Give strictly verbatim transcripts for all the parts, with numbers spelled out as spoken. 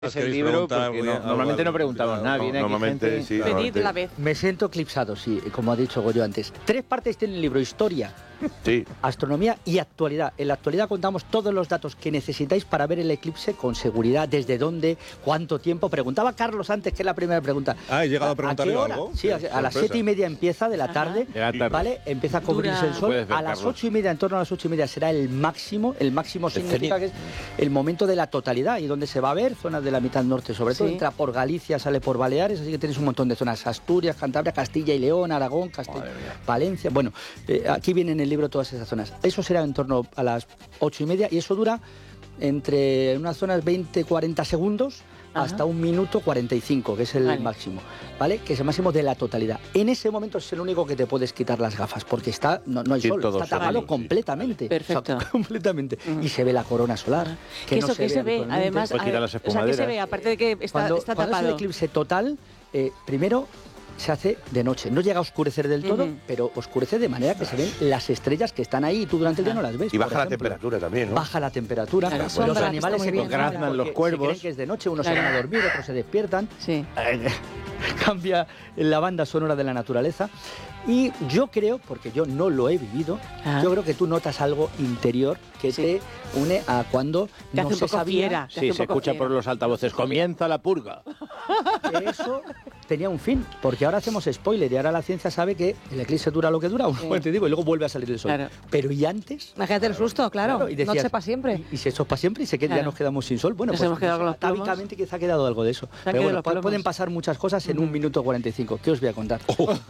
Es el libro, porque no, normalmente no preguntamos nada. Viene normalmente, aquí sí, gente... normalmente. la vez. Me siento eclipsado, sí, como ha dicho Goyo antes. Tres partes tiene el libro: historia, sí. astronomía y actualidad. En la actualidad contamos todos los datos que necesitáis para ver el eclipse con seguridad, desde dónde, cuánto tiempo. Preguntaba Carlos antes, que es la primera pregunta. Ah, ¿he llegado a preguntarle ¿A qué hora? algo? Sí, a, a las siete y media empieza de la tarde, De la tarde. ¿vale? Empieza a cubrirse Dura. el sol. Puedes ver, A las Carlos. ocho y media, en torno a las ocho y media, será el máximo. El máximo significa que es el momento de la totalidad y donde se va a ver, zonas de la mitad norte sobre todo. Sí. Entra por Galicia, sale por Baleares, así que tenéis un montón de zonas: Asturias, Cantabria, Castilla y León, Aragón, Castilla, Valencia. Bueno, eh, aquí viene en el libro todas esas zonas. Eso será en torno a las ocho y media y eso dura entre unas zonas veinte cuarenta segundos Ajá. hasta un minuto cuarenta y cinco, que es el Vale. máximo, ¿vale? Que es el máximo de la totalidad. En ese momento es el único que te puedes quitar las gafas, porque está no, no hay Sí, sol, todo está solo, tapado sí. completamente. Perfecto. O sea, completamente. Ujú. Y se ve la corona solar. Que eso que se ve, habitualmente. además, Pues quita a- las o sea, que se espumaderas. ve, aparte de que está, Cuando, está cuando es el tapado. eclipse total, eh, primero se hace de noche. No llega a oscurecer del todo, Ujú. pero oscurece de manera que se ven las estrellas que están ahí y tú durante el día no las ves. Y por baja la ejemplo. temperatura también, ¿no? Baja la temperatura. Claro, los sombra, que animales está se muy bien, confunden graznan los porque cuervos. se creen que es de noche, unos Claro. se van a dormir, otros se despiertan. Sí. Cambia la banda sonora de la naturaleza. Y yo creo, porque yo no lo he vivido, Ah. yo creo que tú notas algo interior que Sí. te une a cuando Te no hace un se poco sabía fiera. te hace Sí, un se poco escucha fiera. por los altavoces. Comienza la purga. que eso tenía un fin, porque ahora hacemos spoiler y ahora la ciencia sabe que el eclipse dura lo que dura, Sí. bueno, te digo, y luego vuelve a salir el sol. Claro. Pero ¿y antes? Imagínate el susto, claro. y no decías, sepa siempre. Y, y si eso es para siempre y se queda, Claro. ya nos quedamos sin sol. Bueno, Nos pues hemos quedado con los plomos. atávicamente quizá ha quedado algo de eso. han Pero quedado bueno, los pu- plomos. pueden pasar muchas cosas en un minuto cuarenta y cinco. ¿Qué os voy a contar?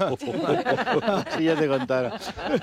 Sí, ya te contara.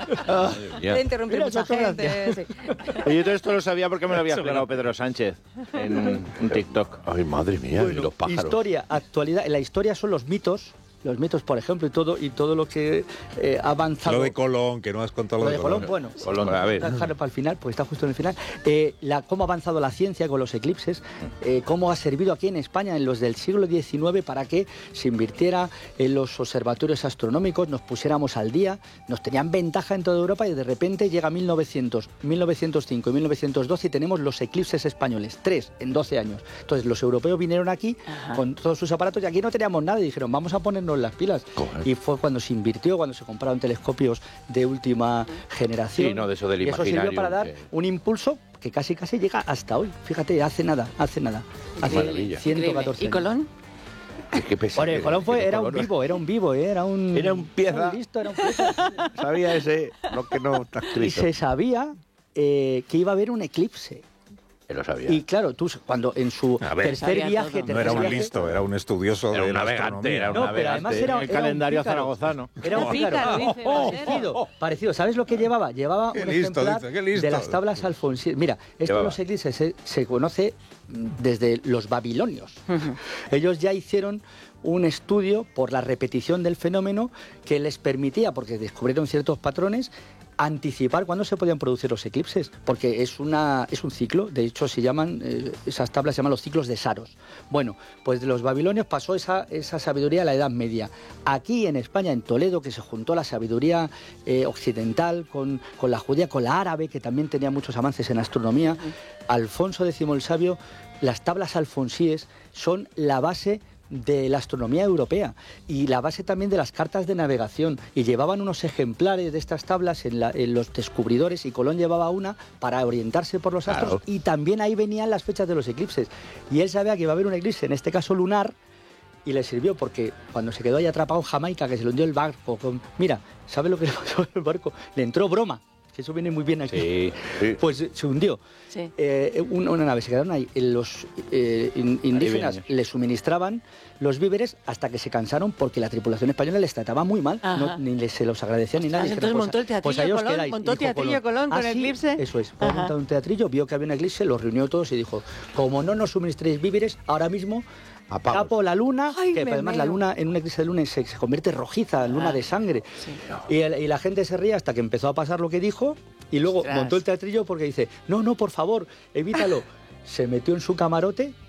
Puede interrumpir Mira, mucha muchas gente. sí. Oye, yo todo esto lo sabía porque me lo había aclarado Pedro Sánchez en un TikTok. Ay, madre mía, y Bueno, los pájaros. historia, actualidad. La historia son los mitos, los mitos, por ejemplo, y todo y todo lo que eh, ha avanzado. Lo de Colón, que no has contado Lo de Colón, bueno, Colón, a ver. voy a dejarlo para el final, pues está justo en el final. Eh, la, cómo ha avanzado la ciencia con los eclipses, eh, cómo ha servido aquí en España en los del siglo diecinueve para que se invirtiera en los observatorios astronómicos, nos pusiéramos al día, nos tenían ventaja en toda Europa y de repente llega mil novecientos, mil novecientos cinco y mil novecientos doce y tenemos los eclipses españoles, tres en doce años. Entonces los europeos vinieron aquí Ajá. con todos sus aparatos y aquí no teníamos nada y dijeron, vamos a ponernos las pilas. Correcto. Y fue cuando se invirtió, cuando se compraron telescopios de última generación. Sí, no, de eso del y eso sirvió imaginario, para dar que- un impulso que casi casi llega hasta hoy. Fíjate, hace nada, hace nada. Hace maravilla. ciento catorce ¿Y años. Colón? Qué- qué pesado Bueno, que Colón fue, que era un Colón- vivo, era un vivo, ¿eh? era un... Era un pieza. era un listo, era un pieza. Sabía ese, lo que no está Y escrito. se sabía eh, que iba a haber un eclipse. Que lo sabía. Y claro, tú cuando en su A ver. tercer Sabía viaje... todo. tercer No era un viaje- listo, era un estudioso Era de un la navegante, astronomía. era un No, pero navegante. además era, El era un calendario pícaro. zaragozano. Era un Un pícaro. pícaro, dice, va a ser. parecido, parecido. ¿Sabes lo que llevaba? Llevaba Qué un listo, ejemplar dice, qué listo. de las tablas alfonsíes. Mira, esto de Llevaba. los eclipses se, se conoce desde los babilonios. Ellos ya hicieron un estudio por la repetición del fenómeno que les permitía, porque descubrieron ciertos patrones, anticipar cuándo se podían producir los eclipses, porque es una es un ciclo, de hecho se llaman eh, esas tablas se llaman los ciclos de Saros. Bueno, pues de los babilonios pasó esa, esa sabiduría a la Edad Media. Aquí en España, en Toledo, que se juntó la sabiduría eh, occidental con, con la judía, con la árabe, que también tenía muchos avances en astronomía, Alfonso X el Sabio, las tablas alfonsíes son la base de la astronomía europea y la base también de las cartas de navegación, y llevaban unos ejemplares de estas tablas en, la- en los descubridores, y Colón llevaba una para orientarse por los astros. Claro. Y también ahí venían las fechas de los eclipses, y él sabía que iba a haber un eclipse, en este caso lunar, y le sirvió porque cuando se quedó ahí atrapado en Jamaica, que se le hundió el barco con... Mira, ¿sabes lo que le pasó al barco? Le entró broma, que eso viene muy bien aquí. Sí, sí. Pues eh, se hundió. Sí. Eh, una, una nave, se quedaron ahí. Eh, Los eh, in- indígenas viene. le suministraban los víveres hasta que se cansaron porque la tripulación española les trataba muy mal, Ajá. no, ni les, se los agradecía ni nada. Ah, Dijeron, entonces pues, montó el teatrillo pues ahí os Colón, quedáis. montó Y dijo teatrillo Colón con "Ah, sí". eclipse. Eso es, fue Ajá. montado un teatrillo, vio que había un eclipse, los reunió todos y dijo, como no nos suministréis víveres, ahora mismo Apagos. tapo la luna, Ay, que me además la meo. luna en un eclipse de luna se, se convierte rojiza, luna Ah, de sangre. sí. Y, el- y la gente se ríe hasta que empezó a pasar lo que dijo y luego Ostras. montó el teatrillo porque dice, no, no, por favor, evítalo. Se metió en su camarote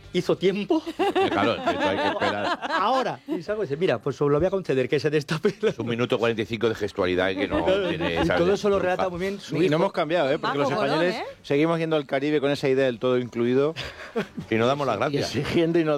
hizo tiempo. Claro, esto hay que esperar. Ahora. Y salgo y dice, mira, pues os lo voy a conceder, que se destape. Es un minuto cuarenta y cinco de gestualidad que no tiene... Y ¿sabes? todo eso lo relata muy bien su Y hijo. no hemos cambiado, ¿eh? Porque los Mago españoles Golón, ¿eh? seguimos yendo al Caribe con esa idea del todo incluido, Y no damos las y gracias. exigiendo y no